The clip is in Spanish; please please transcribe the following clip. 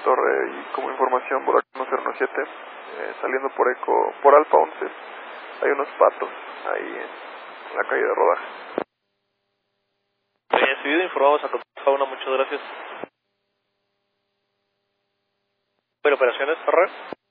torre y como información por acá 1017, saliendo por Eco, por Alfa 11, hay unos patos ahí en la calle de rodaje. Recibido, informamos a Fauna, muchas gracias. Operaciones, Ferrer.